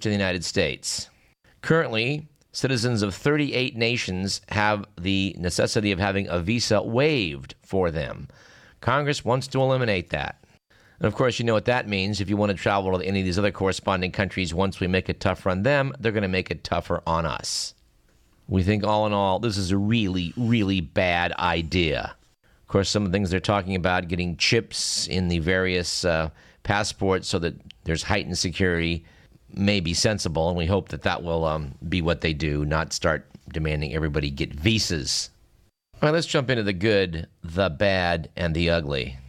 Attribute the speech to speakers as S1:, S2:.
S1: to the United States. Currently, citizens of 38 nations have the necessity of having a visa waived for them. Congress wants to eliminate that. And of course, you know what that means. If you want to travel to any of these other corresponding countries, once we make it tougher on them, they're going to make it tougher on us. We think all in all, this is a really, really bad idea. Of course, some of the things they're talking about, getting chips in the various passports so that there's heightened security, may be sensible, and we hope that that will be what they do, not start demanding everybody get visas. All right, let's jump into the good, the bad, and the ugly.